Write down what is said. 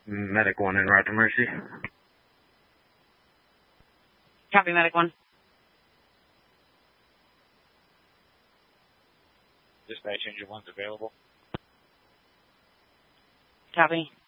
Medic 1 en route to Mercy. Copy, Medic 1. Dispatch engine 1's available. Copy.